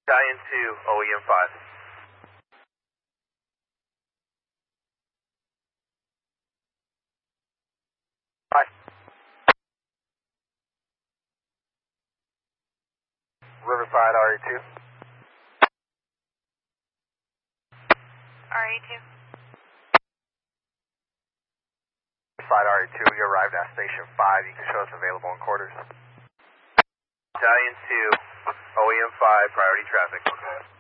Stallion 2, OEM 5. Hi. Riverside RE2. RE2. Riverside RE2, we arrived at Station 5. You can show us available in quarters. Stallion 2, OEM 5, priority traffic. Okay.